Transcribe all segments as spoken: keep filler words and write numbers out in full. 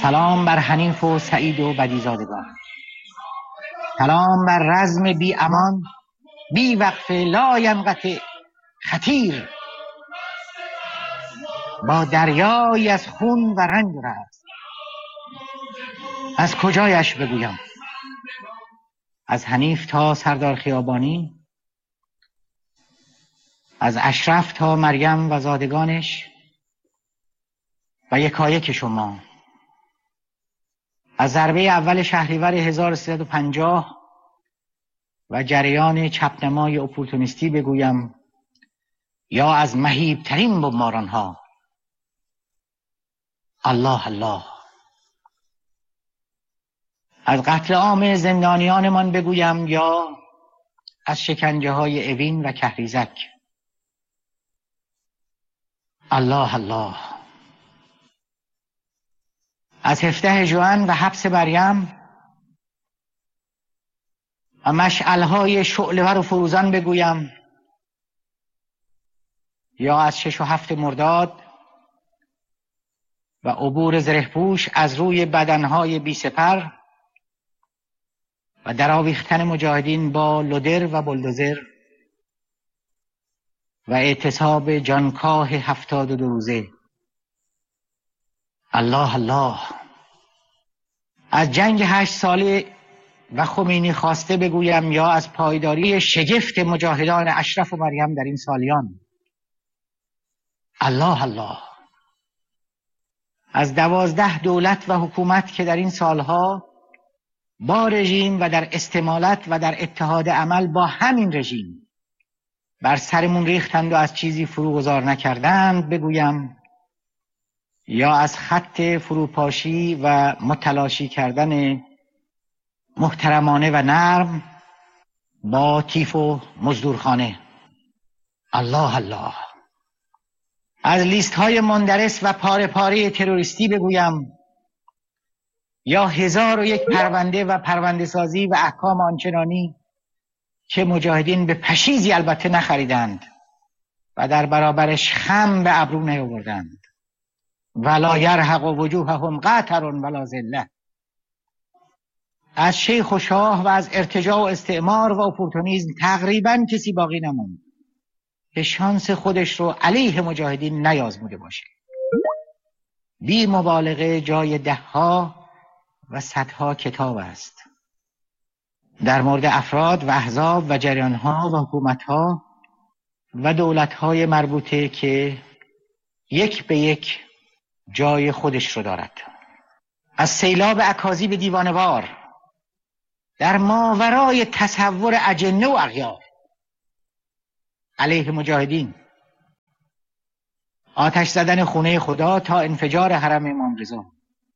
سلام بر حنیف و سعید و بدیزادگان، سلام بر رزم بی امان، بی وقف لا ینقطع خطیر، با دریای از خون و رنج و رزم. از کجایش بگویم؟ از حنیف تا سردار خیابانی، از اشرف تا مریم و زادگانش و یکایک شما، از ضربه اول شهریور هزار و سیصد و پنجاه و جریان چپنمای اپورتونیستی بگویم، یا از مهیبترین بمباران ها. الله الله. از قتل عام زندانیانمان بگویم، یا از شکنجه های اوین و کهریزک. الله الله. از هفده ژوئن و حبس مریم و مشعل‌های شعله‌ور و فروزان بگویم، یا از شش و هفت مرداد و عبور زرهپوش از روی بدنهای بی سپر و درآویختن مجاهدین با لودر و بلدوزر و اعتصاب جانکاه هفتاد و دو روزه. الله الله. از جنگ هشت ساله و خمینی خواسته بگویم، یا از پایداری شگفت مجاهدان اشرف و مریم در این سالیان. الله الله. از دوازده دولت و حکومت که در این سالها با رژیم و در استمالت و در اتحاد عمل با همین رژیم بر سرمون ریختند و از چیزی فروگذار نکردند بگویم، یا از خط فروپاشی و متلاشی کردن محترمانه و نرم با تیف و مزدورخانه. الله الله. از لیست های مندرس و پاره پاره تروریستی بگویم، یا هزار و یک پرونده و پرونده سازی و احکام آنچنانی که مجاهدین به پشیزی البته نخریدند و در برابرش خم به ابرو نیاوردند. ولا یرهق وجوههم قتر ولا ذله. از شیخ و شاه و از ارتجاع و استعمار و اپورتونیسم تقریبا کسی باقی نموند که شانس خودش رو علیه مجاهدین نیازموده باشه. بی مبالغه جای ده ها و صدها کتاب است در مورد افراد و احزاب و جریانها و حکومتها و دولتهای مربوطه که یک به یک جای خودش رو دارد. از سیلاب اکاذیب دیوانوار در ماورای تصور اجنه و اغیار علیه مجاهدین، آتش زدن خونه خدا تا انفجار حرم امام رضا،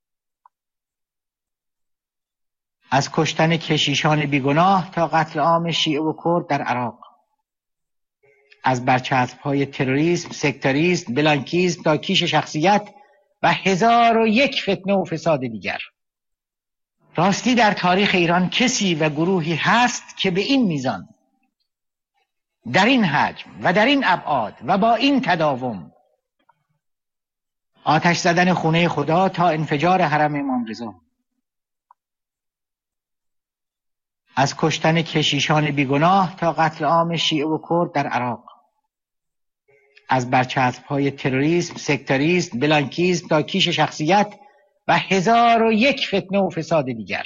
از کشتن کشیشان بیگناه تا قتل عام شیعه و کرد در عراق، از برچسب‌های تروریسم، سکتاریسم، بلانکیسم تا کیش شخصیت و هزار و یک فتنه و فساد دیگر. راستی در تاریخ ایران کسی و گروهی هست که به این میزان، در این حجم و در این ابعاد و با این تداوم آتش زدن خونه خدا تا انفجار حرم امام رضا، از کشتن کشیشان بیگناه تا قتل عام شیعه و کرد در عراق، از برچسب‌های تروریسم، سکتاریسم، بلانکیسم تا کیش شخصیت و هزار و یک فتنه و فساد دیگر.